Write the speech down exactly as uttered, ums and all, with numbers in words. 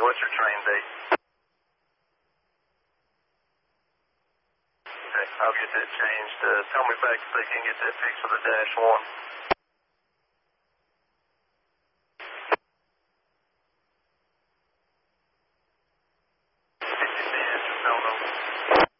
What's your train date? Okay, I'll get that changed. Uh, tell me back if they can get that fixed for the dash one.